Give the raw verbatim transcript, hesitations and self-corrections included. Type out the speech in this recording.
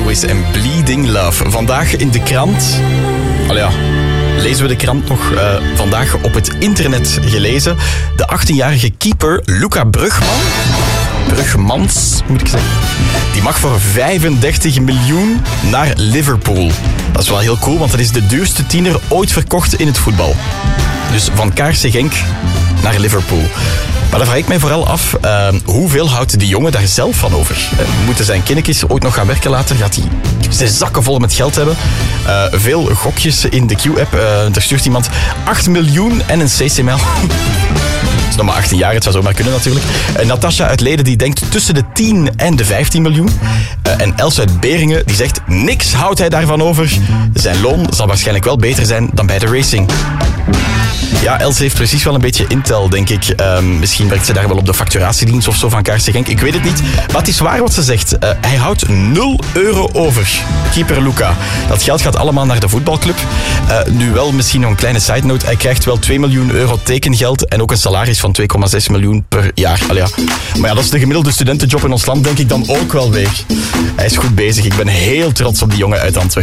Always en Bleeding Love. Vandaag in de krant... Allee ja, lezen we de krant nog uh, vandaag op het internet gelezen. De achttienjarige keeper Luca Brugman... Brugmans, moet ik zeggen. Die mag voor vijfendertig miljoen naar Liverpool. Dat is wel heel cool, want dat is de duurste tiener ooit verkocht in het voetbal. Dus van K R C Genk naar Liverpool. Maar dan vraag ik mij vooral af, uh, hoeveel houdt die jongen daar zelf van over? Uh, moeten zijn kindertjes ooit nog gaan werken later? Gaat hij zijn zakken vol met geld hebben? Uh, veel gokjes in de Q-app. Uh, daar stuurt iemand acht miljoen en een C C M L. Dat is nog maar achttien jaar, het zou zomaar kunnen natuurlijk. Uh, Natasha uit Leden die denkt tussen de tien en de vijftien miljoen. Uh, en Els uit Beringen die zegt niks houdt hij daarvan over. Zijn loon zal waarschijnlijk wel beter zijn dan bij de racing. Ja, Els heeft precies wel een beetje intel, denk ik. Uh, misschien werkt ze daar wel op de facturatiedienst of zo van K R C Genk. Ik weet het niet. Maar het is waar wat ze zegt. Uh, hij houdt nul euro over. Keeper Luca. Dat geld gaat allemaal naar de voetbalclub. Uh, nu wel misschien nog een kleine side note. Hij krijgt wel twee miljoen euro tekengeld en ook een salaris van twee komma zes miljoen per jaar. Allee, ja. Maar ja, dat is de gemiddelde studentenjob in ons land, denk ik dan ook wel weer. Hij is goed bezig. Ik ben heel trots op die jongen uit Antwerpen.